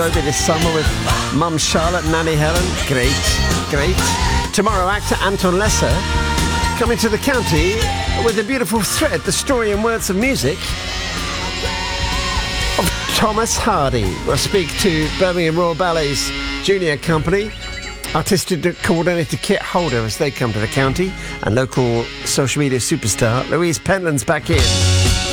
this summer with Mum Charlotte and Nanny Helen. Great. Tomorrow, actor Anton Lesser coming to the county with a beautiful thread, the story and words of music of Thomas Hardy. We'll speak to Birmingham Royal Ballet's junior company, artistic coordinator Kit Holder as they come to the county, and local social media superstar Louise Pentland's back in.